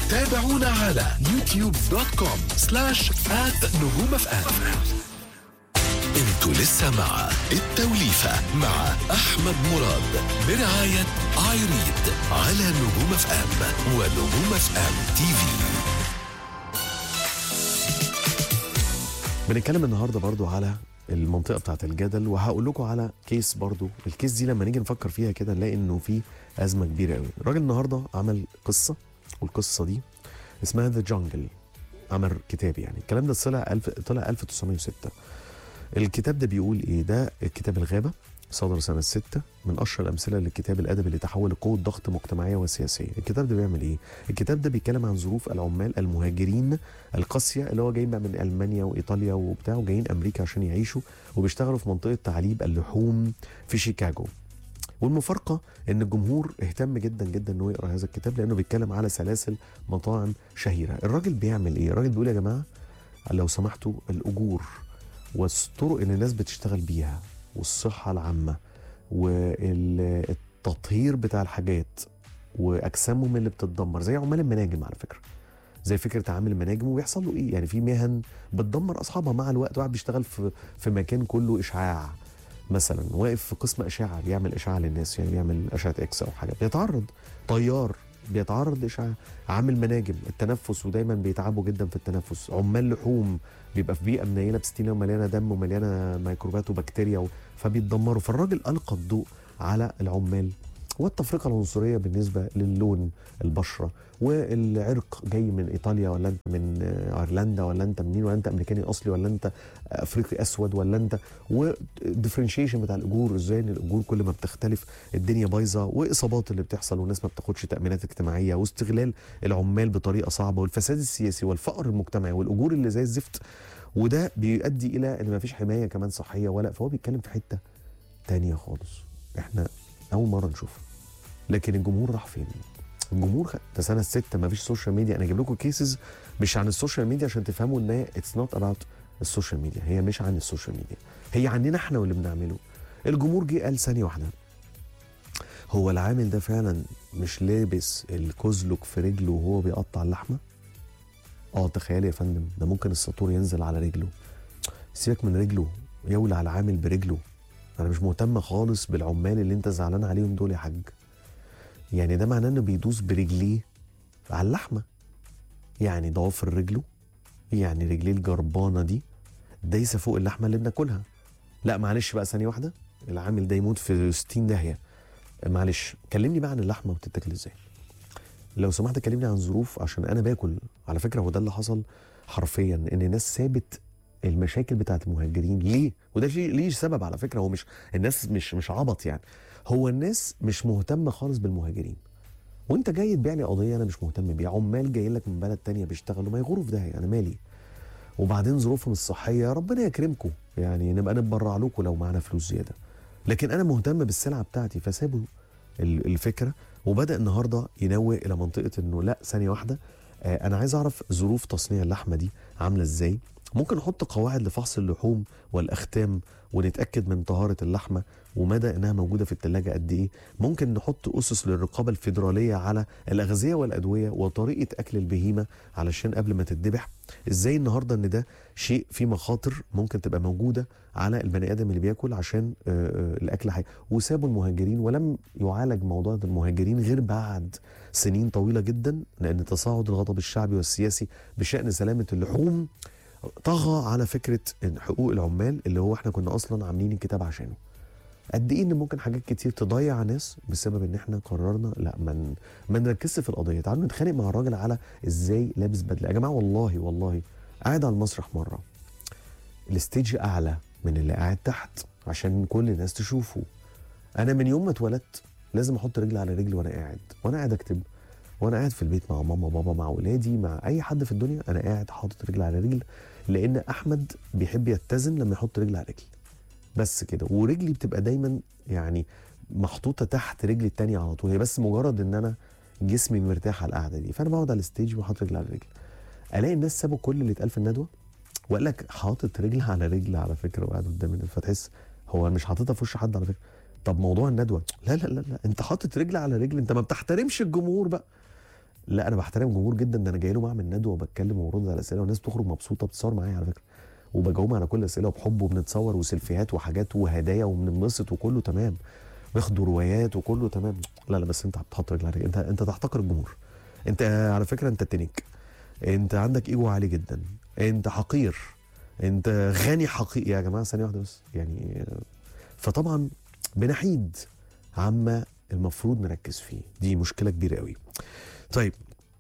تابعونا على youtube.com/@نجومفم. انتوا لسه مع التوليفة مع أحمد مراد برعاية ايريد على نجوم اف ام ونجوم اف ام تي في. بنتكلم النهارده برضو على المنطقة بتاعت الجدل، وهقول لكم على كيس برضو. الكيس دي لما نيجي نفكر فيها كده نلاقي انه في أزمة كبيرة قوي. الراجل النهارده عمل قصة، والقصة دي اسمها ذا جانجل. عمل كتاب، يعني الكلام ده طلع 1906. الكتاب ده بيقول ايه؟ ده كتاب الغابة، صدر سنة 6، من أشهر الأمثلة للكتاب الأدبي اللي تحول لقوة ضغط مجتمعية وسياسية. الكتاب ده بيعمل إيه؟ الكتاب ده بيتكلم عن ظروف العمال المهاجرين القاسية اللي هو جايين بقى من ألمانيا وإيطاليا وبتاع، وجايين أمريكا عشان يعيشوا وبيشتغلوا في منطقة تعليب اللحوم في شيكاغو. والمفارقة إن الجمهور اهتم جدا جدا إنه يقرأ هذا الكتاب لأنه بيتكلم على سلاسل مطاعم شهيرة. الراجل بيعمل إيه؟ الراجل بيقول يا جماعة لو سمحتوا الأجور والطرق اللي الناس بتشتغل بيها والصحة العامة والتطهير بتاع الحاجات واجسامهم اللي بتتدمر، زي عمال المناجم على فكره، زي فكره عامل المناجم وبيحصل له ايه؟ يعني في مهن بتدمر اصحابها مع الوقت. واحد بيشتغل في مكان كله اشعاع مثلا، واقف في قسم اشعه بيعمل اشعاع للناس، يعني بيعمل اشعه اكس او حاجه، بيتعرض. طيار بيتعرض لاشعاع. عامل مناجم التنفس ودايما بيتعبوا جدا في التنفس. عمال لحوم بيبقى في بيئه منيله بستينه ومليانه دم ومليانه ميكروبات وبكتيريا فبيتدمروا. فالراجل القى الضوء على العمال والتفرقه العنصريه بالنسبه للون البشره والعرق، جاي من ايطاليا ولا انت من ايرلندا ولا انت منين، ولا انت امريكاني اصلي ولا انت افريقي اسود ولا انت، والديفرنشيشن بتاع الاجور، ازاي ان الاجور كل ما بتختلف الدنيا بايظه، واصابات اللي بتحصل والناس ما بتاخدش تامينات اجتماعيه، واستغلال العمال بطريقه صعبه، والفساد السياسي والفقر المجتمعي والاجور اللي زي الزفت. وده بيؤدي الى ان ما فيش حمايه كمان صحيه ولا. فهو بيتكلم في حته تانية خالص احنا اول مره نشوفها. لكن الجمهور راح فين؟ الجمهور ده سنه 6 ما فيش سوشيال ميديا. انا اجيب لكم كيسز مش عن السوشيال ميديا عشان تفهموا ان اتس نوت اباوت السوشيال ميديا، هي مش عن السوشيال ميديا، هي عننا احنا واللي بنعمله. الجمهور جه قال ثانيه واحده، هو العامل ده فعلا مش لابس الكزلك في رجله وهو بيقطع اللحمه؟ تخيل يا فندم، ده ممكن الساطور ينزل على رجله. سيبك من رجله، يولع العامل برجله. انا مش مهتم خالص بالعمال اللي انت زعلان عليهم دول يا حاج. يعني ده معناه انه بيدوس برجليه على اللحمه، يعني ضوافر رجله، يعني رجليه الجربانه دي دايسه فوق اللحمه اللي بناكلها. لا معلش بقى ثانيه واحده، العامل ده يموت في 60 داهيه. معلش كلمني بقى عن اللحمه وبتتاكل ازاي لو سمحت. كلمني عن ظروف عشان انا باكل. على فكره هو ده اللي حصل حرفيا، ان الناس سابت المشاكل بتاعت المهاجرين. ليه؟ وده شيء ليه سبب على فكره. هو مش الناس مش عبط يعني، هو الناس مش مهتمه خالص بالمهاجرين. وانت جاي تبيع لي قضيه انا مش مهتم بيها. عمال جاي لك من بلد تانية بيشتغلوا، ما يغوروا في داهيه، انا مالي. وبعدين ظروفهم الصحيه ربنا يكرمكم، يعني نبقى نتبرع لكم لو معانا فلوس زياده، لكن انا مهتم بالسلعه بتاعتي. فسابوا الفكره، وبدا النهارده ينوه الى منطقه انه لا ثانيه واحده، انا عايز اعرف ظروف تصنيع اللحمه دي عامله ازاي. ممكن نحط قواعد لفحص اللحوم والاختام ونتاكد من طهاره اللحمه ومدى انها موجوده في الثلاجه قد ايه. ممكن نحط اسس للرقابه الفيدراليه على الاغذيه والادويه وطريقه اكل البهيمه علشان قبل ما تتذبح. ازاي النهارده ان ده شيء فيه مخاطر ممكن تبقى موجوده على البني ادم اللي بياكل عشان الاكل حي. وسابوا المهاجرين ولم يعالج موضوع المهاجرين غير بعد سنين طويله جدا، لان تصاعد الغضب الشعبي والسياسي بشان سلامه اللحوم طغى على فكره إن حقوق العمال اللي هو احنا كنا اصلا عاملين الكتاب عشانه. قد ايه ان ممكن حاجات كتير تضيع ناس بسبب ان احنا قررنا لا ما نركزش في القضيه. تعالوا نتخانق مع الراجل على ازاي لابس بدله. يا جماعه والله قاعد على المسرح مره، الستيج اعلى من اللي قاعد تحت عشان كل الناس تشوفه. انا من يوم ما اتولدت لازم احط رجل على رجل وانا قاعد اكتب، وانا قاعد في البيت مع ماما بابا مع اولادي مع اي حد في الدنيا، انا قاعد حاطط رجل على رجل، لان احمد بيحب يتزن لما يحط رجل على رجل بس كده. ورجلي بتبقى دايما يعني محطوطه تحت رجلي التانية على طول، هي بس مجرد ان انا جسمي مرتاح على القعده دي. فانا بقعد على الستيج وحاطط رجل على رجل، الاقي الناس سابوا كل اللي اتقال في الندوه وقال لك حاطط رجل على رجل على فكره وقاعد قدام الناس. فتحس هو مش حاططها في وش حد على فكره. طب موضوع الندوه لا انت حاطط رجل على رجل، انت ما بتحترمش الجمهور بقى. لا انا بحترم الجمهور جدا، ده انا جاي له بعمل ندوه وبتكلم وبرد على اسئله والناس بتخرج مبسوطه بتتصور معايا على فكره، وبجاوب على كل الاسئله وبحب وبنتصور وسيلفيهات وحاجات وهدايا وبننبسط وكله تمام، بياخدوا روايات وكله تمام. لا بس انت بتحط رجل على رجل، انت تحتقر الجمهور. انت على فكره انت تنك، انت عندك ايجو عالي جدا، انت حقير، انت غني حقيقي. يا جماعه ثانيه واحده بس يعني. فطبعا بنحيد عما المفروض نركز فيه، دي مشكله كبيره قوي. طيب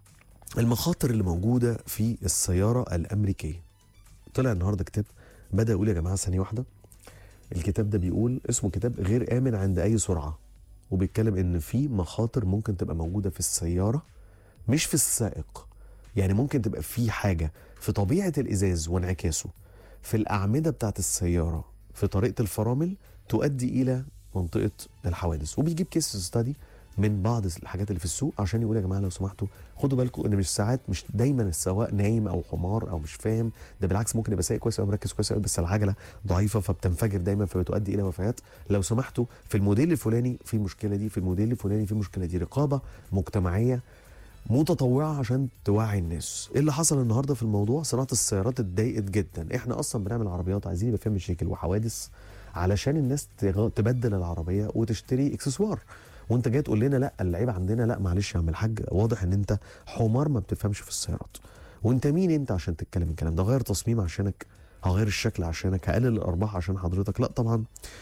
المخاطر اللي موجوده في السياره الامريكيه، طلع النهارده كتاب بدا يقول يا جماعه ثانيه واحده، الكتاب ده بيقول اسمه كتاب غير آمن عند أي سرعة، وبيتكلم إن في مخاطر ممكن تبقى موجودة في السيارة مش في السائق. يعني ممكن تبقى في حاجة في طبيعة الإزاز وانعكاسه، في الأعمدة بتاعت السيارة، في طريقة الفرامل، تؤدي إلى منطقة الحوادث. وبيجيب كيس ستادي من بعض الحاجات اللي في السوق عشان يقول يا جماعه لو سمحتوا خدوا بالكم ان مش ساعات مش دايما السواق نايم او حمار او مش فاهم، ده بالعكس ممكن يبقى سايق كويس او مركز كويس قوي بس العجله ضعيفه فبتنفجر دايما فبتؤدي الى وفيات. لو سمحتوا في الموديل الفلاني في المشكله دي، في الموديل الفلاني في المشكله دي. رقابه مجتمعيه متطوعه عشان توعي الناس. ايه اللي حصل النهارده في الموضوع؟ صناعه السيارات اتضايقت جدا. احنا اصلا بنعمل عربيات عايزين يبقى فيها مشاكل وحوادث علشان الناس تبدل العربيه وتشتري اكسسوار، وانت جاي تقول لنا لا اللعيبه عندنا. لا معلش يا عم الحاج، واضح ان انت حمار ما بتفهمش في السيارات. وانت مين انت عشان تتكلم الكلام ده؟ غير تصميم عشانك، هغير الشكل عشانك، هقلل الارباح عشان حضرتك؟ لا طبعا.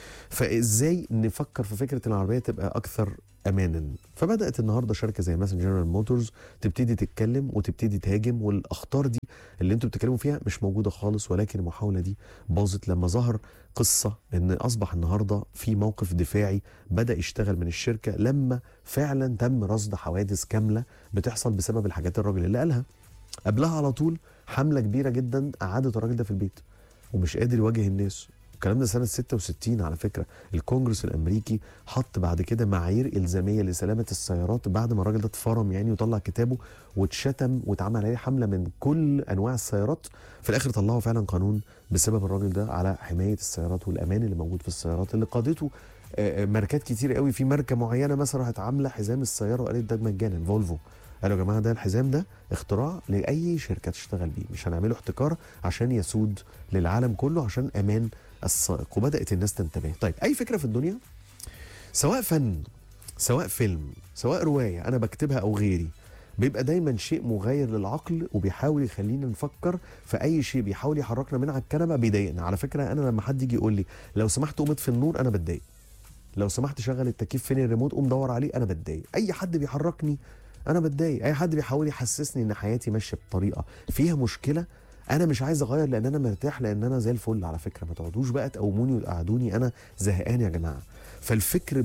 فازاي نفكر في فكره ان العربيه تبقى اكثر امانا؟ فبدات النهارده شركه زي مثلا جنرال موتورز تبتدي تتكلم وتبتدي تهاجم، والاخطار دي اللي انتوا بتتكلموا فيها مش موجوده خالص، ولكن المحاوله دي باظت لما ظهر قصه ان اصبح النهارده في موقف دفاعي بدا يشتغل من الشركه لما فعلا تم رصد حوادث كامله بتحصل بسبب الحاجات الراجل اللي قالها. قبلها على طول حمله كبيره جدا قعدت الراجل ده في البيت ومش قادر يواجه الناس. الكلام ده سنه 66 على فكره. الكونجرس الامريكي حط بعد كده معايير الزاميه لسلامه السيارات بعد ما الراجل ده اتفرم يعني وطلع كتابه واتشتم واتعمل عليه حمله من كل انواع السيارات. في الاخر طلعوا فعلا قانون بسبب الراجل ده على حمايه السيارات والامان اللي موجود في السيارات اللي قادته ماركات كتير قوي. في ماركه معينه مثلا راحت عامله حزام السياره وقالت ده مجانا، فولفو قالوا يا جماعه ده الحزام ده اختراع لاي شركه تشتغل بيه، مش هنعمله احتكار عشان يسود للعالم كله عشان امان السائق. وبدات الناس تنتبه. طيب اي فكره في الدنيا سواء فن سواء فيلم سواء روايه انا بكتبها او غيري بيبقى دايما شيء مغاير للعقل وبيحاول يخلينا نفكر في اي شيء بيحاول يحركنا من على الكنبه بيضايقنا. على فكره انا لما حد يجي يقول لي لو سمحت قوم اطفي النور انا بتضايق، لو سمحت شغل التكييف فين الريموت قوم دور عليه انا بتضايق. اي حد بيحركني انا بتضايق، اي حد بيحاول يحسسني ان حياتي ماشيه بطريقه فيها مشكله انا مش عايز اغير لان انا مرتاح لان انا زي الفل. على فكره ما تقعدوش بقى تقوموني وتقعدوني انا زهقان يا جماعه. فالفكر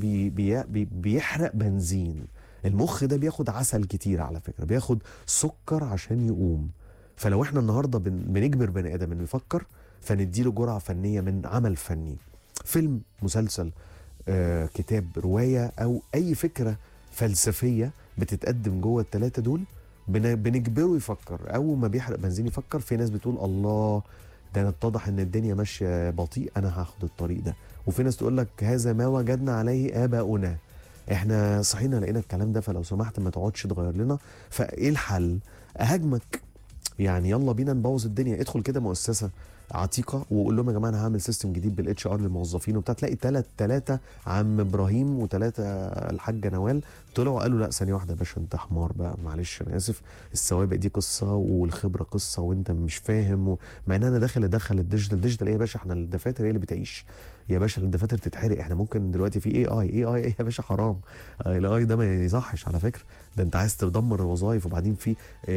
بيحرق بنزين. المخ ده بياخد عسل كتير على فكره، بياخد سكر عشان يقوم. فلو احنا النهارده بنجبر بني ادم انه يفكر فنديله جرعه فنيه من عمل فني، فيلم، مسلسل، كتاب، روايه، او اي فكره فلسفيه بتتقدم جوه الثلاثه دول بنجبره يفكر. اول ما بيحرق بنزين يفكر. في ناس بتقول الله ده اتضح ان الدنيا ماشيه بطيء انا هاخد الطريق ده، وفي ناس تقول لك هذا ما وجدنا عليه اباؤنا، احنا صحينا لقينا الكلام ده فلو سمحت ما تقعدش تغير لنا. فايه الحل؟ اهاجمك يعني. يلا بينا نبوظ الدنيا. ادخل كده مؤسسه عتيقه وقول لهم يا جماعه انا هعمل سيستم جديد بالاتش ار للموظفين وبتاع، تلاقي ثلاثه عم ابراهيم وثلاثه الحاجه نوال طلعوا قالوا لا ثانيه واحده يا باشا انت حمار بقى معلش انا اسف، السوابق دي قصه والخبره قصه وانت مش فاهم مع ان انا ادخل الديجيتال ايه يا باشا؟ احنا الدفاتر هي اللي بتعيش يا باشا، الدفاتر تتحرق. احنا ممكن دلوقتي في اي ايه يا باشا؟ حرام الاي ده ما يصحش على فكره. ده انت عايز تدمر الوظائف وبعدين في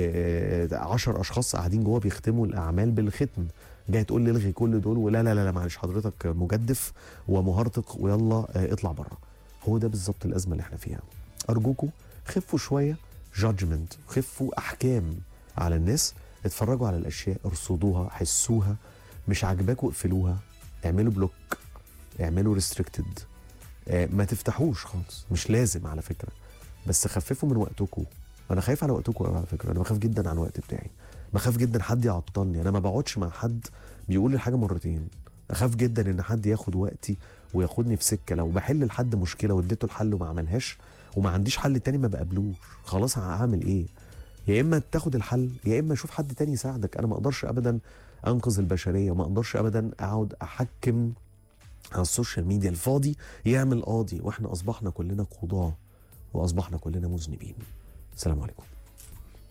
10 اشخاص قاعدين جوه بيختموا الاعمال بالختم، جاي تقول لي الغي كل دول ولا لا لا لا معلش حضرتك مجدف ومهرطق ويلا اطلع بره. هو ده بالظبط الازمه اللي احنا فيها. ارجوكم خفوا شويه جادجمنت، خفوا احكام على الناس، اتفرجوا على الاشياء، ارصدوها، حسوها، مش عاجباكوا اقفلوها، اعملوا بلوك، اعملوا ريستريكتد، ما تفتحوش خالص، مش لازم على فكره، بس خففوا من وقتكم. انا خايف على وقتكم على فكره، انا بخاف جدا على الوقت بتاعي، بخاف جدا حد يعطلني. انا ما بقعدش مع حد بيقول لي الحاجه مرتين، اخاف جدا ان حد ياخد وقتي وياخدني في سكه. لو بحل لحد مشكله واديته الحل وما عملهاش وما عنديش حل تاني ما بقابلوش، خلاص هعمل ايه؟ يا اما تاخد الحل يا اما شوف حد تاني يساعدك. انا ما اقدرش ابدا انقذ البشريه، وما اقدرش ابدا اقعد احكم على السوشيال ميديا. الفاضي يعمل قاضي، واحنا اصبحنا كلنا قضاه واصبحنا كلنا مذنبين. السلام عليكم.